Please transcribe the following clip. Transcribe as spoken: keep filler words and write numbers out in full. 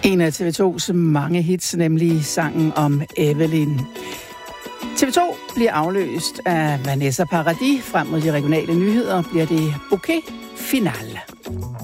En af T V to's mange hits, nemlig sangen om Evelyn. T V to bliver afløst af Vanessa Paradis. Frem mod de regionale nyheder bliver det Bouquet Final.